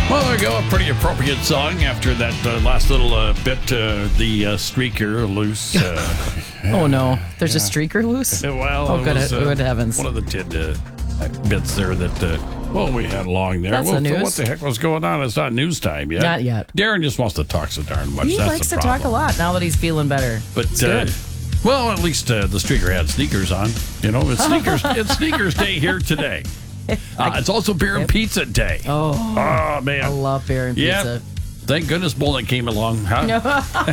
Well, there you go. A pretty appropriate song after that last little bit, the streaker loose. Oh, no. There's a streaker loose? Well, oh, good heavens. One of the bits there that, we had along there. That's the news. What the heck was going on? It's not news time yet. Not yet. Darren just wants to talk so darn much. He That's likes the to problem. talk a lot now that he's feeling better. But, well, at least the streaker had sneakers on. You know, it's sneakers day here today. It's also beer and pizza day. Oh, man. I love beer and pizza. Thank goodness Bullet came along, huh?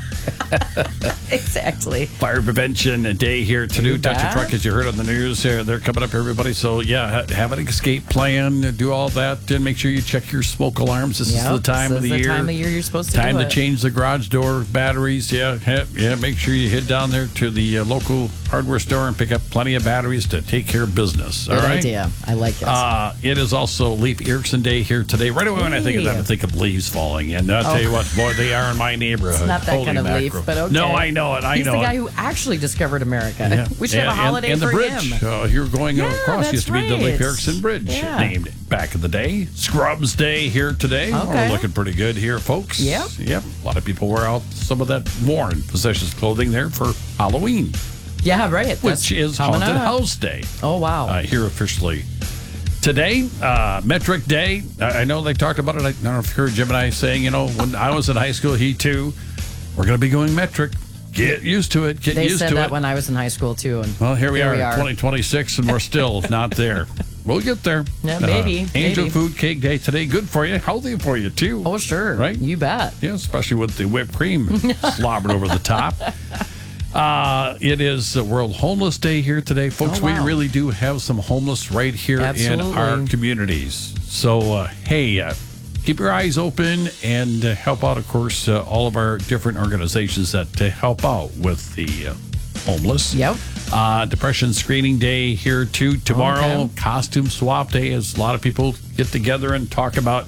Exactly. Fire prevention day here to do. Touch your truck, as you heard on the news. They're coming up, everybody. So, have an escape plan. Do all that. And make sure you check your smoke alarms. This is the time of the year. Time of year you're supposed to do it. Time to change the garage door batteries. Yeah. Make sure you head down there to the local hardware store and pick up plenty of batteries to take care of business. Good all right? idea. I like this. It is also Leif Erikson Day here today. Right away when I think of that, I think of leaves falling. And I'll tell you what, boy, they are in my neighborhood. It's not that kind of leaf, but okay. No, I know it. He's the guy who actually discovered America. Yeah. We should have a holiday and for the bridge. him. You're going across. Used to be the Leif Erikson Bridge, named back in the day. Scrubs Day here today. Okay. We're looking pretty good here, folks. Yep. A lot of people wear out some of that worn possessions clothing there for Halloween. Yeah, right. Which is Haunted House Day. Oh, wow. Here officially. Today, Metric Day. I know they talked about it. I don't know if you heard Jim and I saying, when I was in high school, he too, we're going to be going metric. Get used to it. They said that when I was in high school, too. And well, here we are, 2026, and we're still not there. We'll get there. Yeah, maybe. Angel Food Cake Day today. Good for you. Healthy for you, too. Oh, sure. Right? You bet. Yeah, especially with the whipped cream slobbered over the top. It is World Homeless Day here today. Folks, we really do have some homeless right here in our communities. So, keep your eyes open and help out, of course, all of our different organizations that help out with the homeless. Yep. Depression Screening Day here, too. Tomorrow, Costume Swap Day, as a lot of people get together and talk about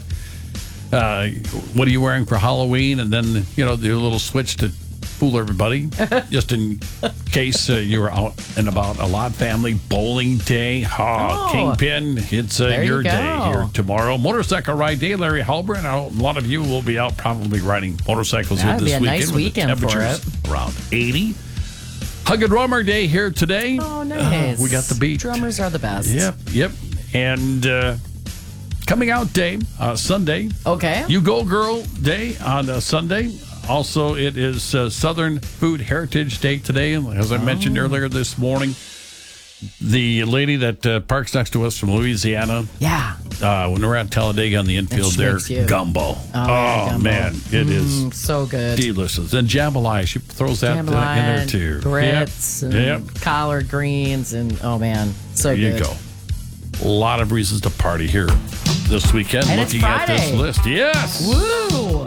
what are you wearing for Halloween, and then, do a little switch to fool everybody, just in case you were out and about a lot. Family Bowling Day. Kingpin, it's your day here tomorrow. Motorcycle Ride Day, Larry Halbert. A lot of you will be out probably riding motorcycles here this weekend. Nice weekend for it. Around 80. Hug a Drummer Day here today. Oh, nice. We got the beat. Drummers are the best. Yep. And Coming Out Day, Sunday. Okay. You Go Girl Day on Sunday. Also, it is Southern Food Heritage Day today. As I mentioned earlier this morning, the lady that parks next to us from Louisiana. Yeah. When we're at Talladega on the infield there, gumbo. Gumbo. Man, it is so good. Delicious. And jambalaya, she throws that in there too. Grits and collard greens and, oh man, so good. There you go. A lot of reasons to party here this weekend. And looking at this list. Yes. Woo!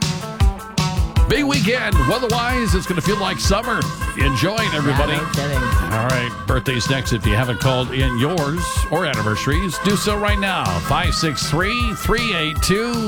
Big weekend. Weather-wise, it's going to feel like summer. Enjoy it, everybody. Yeah, no kidding. All right. Birthdays next. If you haven't called in yours or anniversaries, do so right now. 563-382